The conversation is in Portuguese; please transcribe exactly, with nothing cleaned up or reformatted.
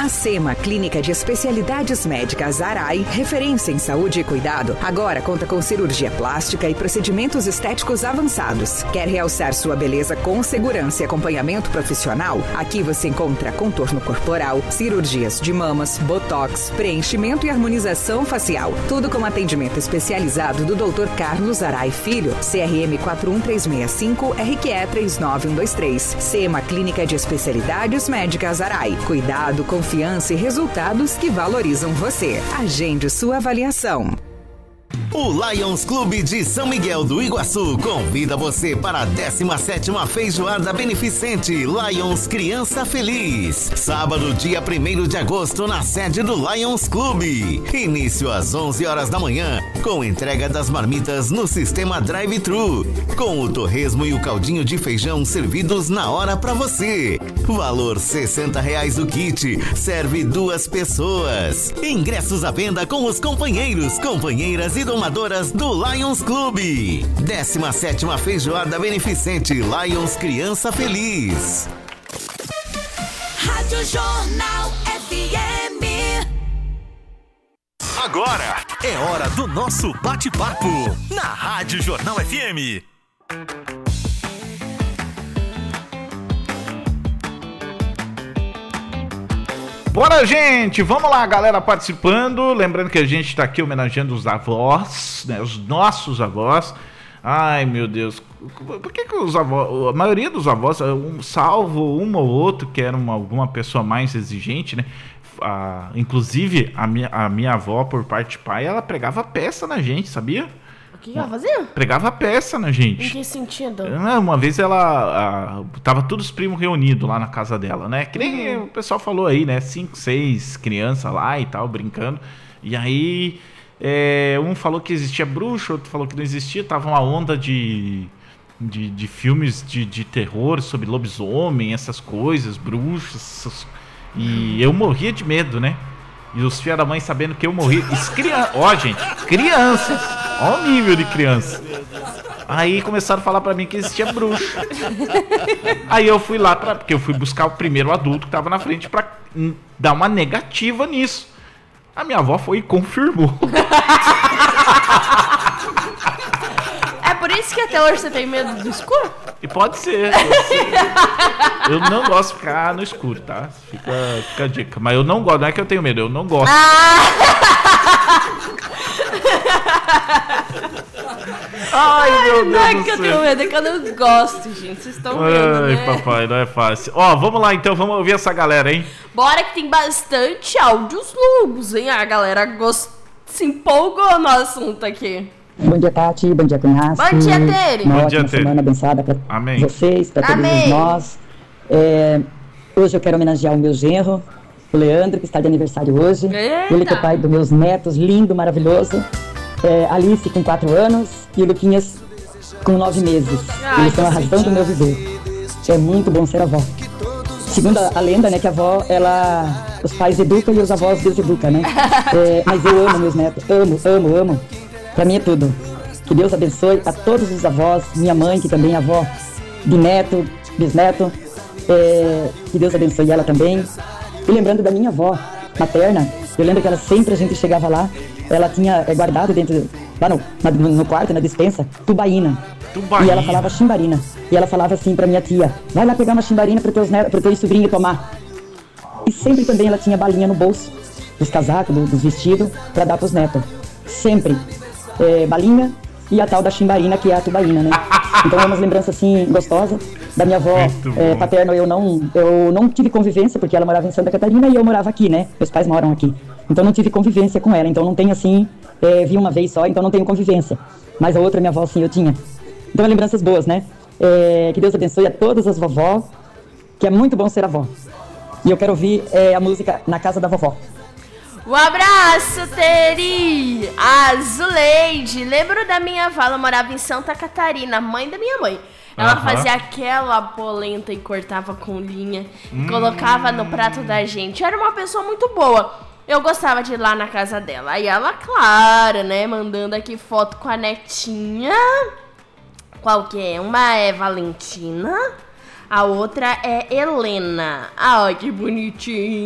A SEMA, Clínica de Especialidades Médicas Arai, referência em saúde e cuidado, agora conta com cirurgia plástica e procedimentos estéticos avançados. Quer realçar sua beleza com segurança e acompanhamento profissional? Aqui você encontra contorno corporal, cirurgias de mamas, botox, preenchimento e harmonização facial. Tudo com atendimento especializado do doutor Carlos Arai Filho, C R M quatro um três seis cinco, R Q E três nove um dois três. SEMA, Clínica de Especialidades Médicas Arai. Cuidado, confiança e resultados que valorizam você. Agende sua avaliação. O Lions Clube de São Miguel do Iguaçu convida você para a décima sétima Feijoada Beneficente Lions Criança Feliz. Sábado, dia primeiro de agosto, na sede do Lions Clube. Início às onze horas da manhã, com entrega das marmitas no sistema drive-thru, com o torresmo e o caldinho de feijão servidos na hora para você. Valor sessenta reais o kit, serve duas pessoas. Ingressos à venda com os companheiros, companheiras e domadoras do Lions Clube. décima sétima Feijoada Beneficente Lions Criança Feliz. Rádio Jornal F M. Agora é hora do nosso bate-papo na Rádio Jornal F M. Bora, gente! Vamos lá, galera participando. Lembrando que a gente tá aqui homenageando os avós, né? Os nossos avós. Ai, meu Deus. Por que que os avós... A maioria dos avós, um, salvo um ou outro que era uma, alguma pessoa mais exigente, né? Ah, inclusive, a minha, a minha avó, por parte de pai, ela pregava peça na gente, sabia? O que, que ela fazia? Pregava peça na gente. Em que sentido? Uma vez ela... A, tava todos os primos reunidos lá na casa dela, né? Que nem uhum. o pessoal falou aí, né? Cinco, seis crianças lá e tal, brincando. E aí... É, um falou que existia bruxo, outro falou que não existia. Tava uma onda de... De, de filmes de, de terror sobre lobisomem, essas coisas, bruxos. Essas, e eu morria de medo, né? E os filhos da mãe sabendo que eu morri. Criança, ó, gente, criança. Ó o nível de criança. Aí começaram a falar pra mim que existia bruxo. Aí eu fui lá, pra, porque eu fui buscar o primeiro adulto que tava na frente pra dar uma negativa nisso. A minha avó foi e confirmou. É por isso que até hoje você tem medo do escuro? E pode ser. Pode ser. Eu não gosto de ficar no escuro, tá? Fica, fica a dica. Mas eu não gosto, não é que eu tenho medo, eu não gosto. Ai, meu Deus não é do que eu céu. tenho medo, é que eu não gosto, gente. Vocês estão vendo, Ai, né? papai, não é fácil. Ó, vamos lá então, vamos ouvir essa galera, hein? Bora que tem bastante áudios longos, hein? A galera gost... se empolgou no assunto aqui. Bom dia, Tati. Bom dia, Cunhasco. Bom dia, Tere. Uma Bom ótima dia, Tere. semana abençoada para vocês, para todos Amém. nós. É, hoje eu quero homenagear o meu genro, o Leandro, que está de aniversário hoje. Eita. Ele que é pai dos meus netos, lindo, maravilhoso. É, Alice com quatro anos e o Luquinhas com nove meses. Ai, Eles são a que razão do meu viver. É muito bom ser avó. Segundo a, a lenda, né, que a avó, ela... Os pais educam e os avós Deus educa, né? É, mas eu amo meus netos. Amo, amo, amo. Pra mim é tudo. Que Deus abençoe a todos os avós. Minha mãe, que também é avó de neto, bisneto. É, que Deus abençoe ela também. E lembrando da minha avó materna, eu lembro que ela sempre, a gente chegava lá, ela tinha é, guardado dentro, lá no, na, no quarto, na despensa, tubaína. Tubaína. E ela falava chimbarina. E ela falava assim pra minha tia, vai lá pegar uma chimbarina pro teus, pro teu sobrinho tomar. E sempre também ela tinha balinha no bolso, dos casacos, do, dos vestidos, pra dar pros netos. Sempre. É, balinha e a tal da chimbarina, que é a tubaína, né? Então é umas lembranças assim gostosas. Da minha avó é, paterna, eu não, eu não tive convivência, porque ela morava em Santa Catarina e eu morava aqui, né? Meus pais moram aqui. Então não tive convivência com ela. Então não tenho assim, é, vi uma vez só, então não tenho convivência. Mas a outra, minha avó, sim, eu tinha. Então é lembranças boas, né? É, que Deus abençoe a todas as vovó, que é muito bom ser avó. E eu quero ouvir é, a música Na Casa da Vovó. Um abraço, Teri! A Zuleide. Lembro da minha avó, ela morava em Santa Catarina, mãe da minha mãe. Ela uhum. fazia aquela polenta e cortava com linha hum. e colocava no prato da gente. Era uma pessoa muito boa. Eu gostava de ir lá na casa dela. Aí ela, claro, né, mandando aqui foto com a netinha. Qual que é? Uma é Valentina, a outra é Helena. Ai, que bonitinho.